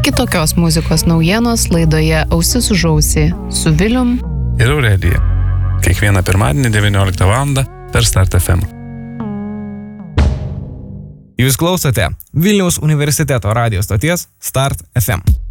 kitokios muzikos naujienos laidoje Ausis už ausį su Vilium ir Aurelija. Kiekvieną pirmadienį 19 val. Per Start FM. Jūs klausote Vilniaus universiteto radijo stoties Start FM.